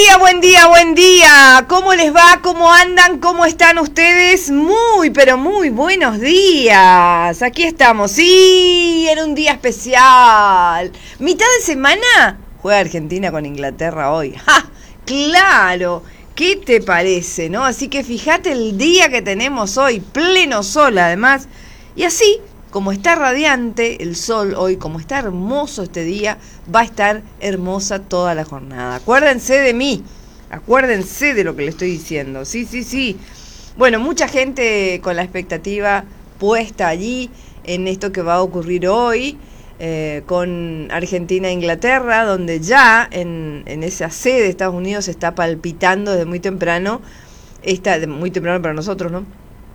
buen día, buen día. ¿Cómo les va? ¿Cómo andan? ¿Cómo están ustedes? Muy, pero muy buenos días. Aquí estamos. Sí, era un día especial. Mitad de semana juega Argentina con Inglaterra hoy. ¡Ja! Claro. ¿Qué te parece, no? Así que fíjate el día que tenemos hoy, pleno sol además. Y así, como está radiante el sol hoy, como está hermoso este día, va a estar hermosa toda la jornada. Acuérdense de mí, acuérdense de lo que le estoy diciendo. Sí. Bueno, mucha gente con la expectativa puesta allí en esto que va a ocurrir hoy con Argentina e Inglaterra, donde ya en esa sede de Estados Unidos se está palpitando desde muy temprano, muy temprano para nosotros, ¿no?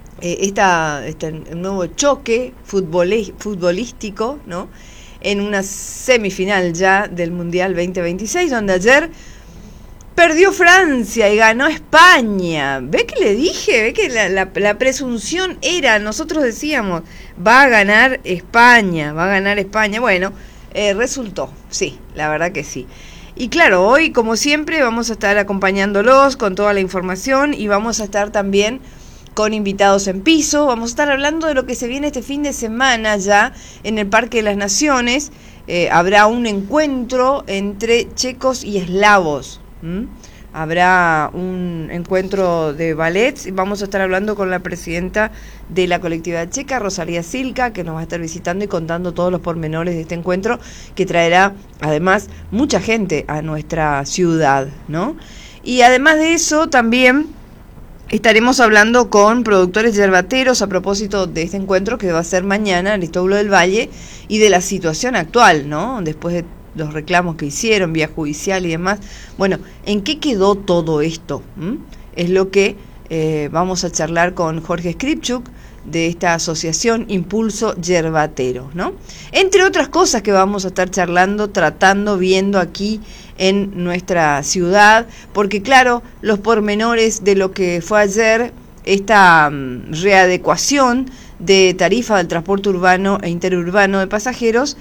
Este nuevo choque futbolístico, ¿no? En una semifinal ya del Mundial 2026, donde ayer perdió Francia y ganó España. ¿Ve que le dije? ¿Ve que la presunción era? Nosotros decíamos, va a ganar España. Bueno, resultó, sí, la verdad que sí. Y claro, hoy, como siempre, vamos a estar acompañándolos con toda la información y vamos a estar también con invitados en piso. Vamos a estar hablando de lo que se viene este fin de semana ya en el Parque de las Naciones. Habrá un encuentro entre checos y eslavos. Habrá un encuentro de ballets y vamos a estar hablando con la presidenta de la colectividad checa, Rosalía Silka, que nos va a estar visitando y contando todos los pormenores de este encuentro que traerá además mucha gente a nuestra ciudad, ¿no? Y además de eso también estaremos hablando con productores yerbateros a propósito de este encuentro que va a ser mañana en Aristóbulo del Valle y de la situación actual, ¿no? Después de los reclamos que hicieron, vía judicial y demás. Bueno, ¿en qué quedó todo esto? Es lo que vamos a charlar con Jorge Skripchuk de esta asociación Impulso Yerbatero, ¿no? Entre otras cosas que vamos a estar charlando, tratando, viendo aquí en nuestra ciudad, porque claro, los pormenores de lo que fue ayer, esta readecuación de tarifa del transporte urbano e interurbano de pasajeros,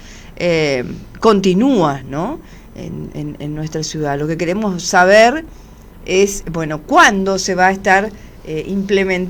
continúa, ¿no? En nuestra ciudad. Lo que queremos saber es, bueno, cuándo se va a estar implementando